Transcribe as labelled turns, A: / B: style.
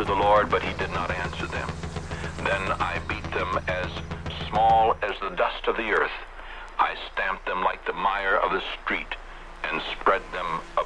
A: to the Lord, but he did not answer them. Then I beat them as small as the dust of the earth. I stamped them like the mire of the street, and spread them